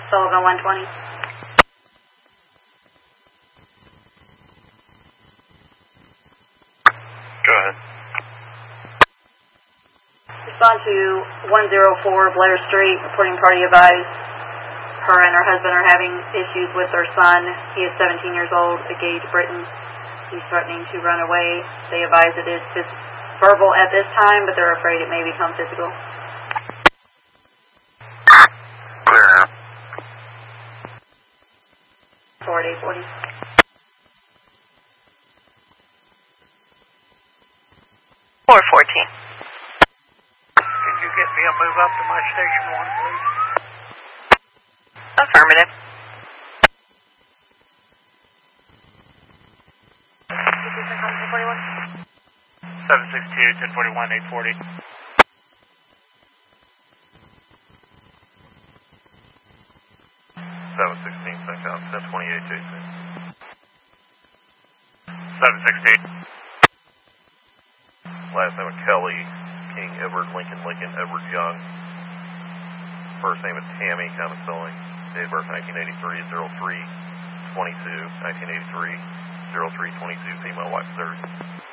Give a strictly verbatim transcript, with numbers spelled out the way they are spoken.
Sullivan one twenty. Go ahead. Respond to one oh four Blair Street, reporting party advised. Her and her husband are having issues with their son. He is seventeen years old, a Gage Britton. He's threatening to run away. They advise it is just verbal at this time, but they're afraid it may become physical. Clear now. Forward eight forty. four fourteen. Can you get me a move up to my station one, please? Affirmative. seven six two, ten forty-one, eight forty. seven sixteen, six out, ten twenty-eight, Jason. seven sixteen. Last name is Kelly, King, Edward, Lincoln, Lincoln, Edward Young. First name is Tammy, common spelling. Date of birth nineteen eighty-three, oh three twenty-two, nineteen eighty-three, oh three twenty-two, female, wife third.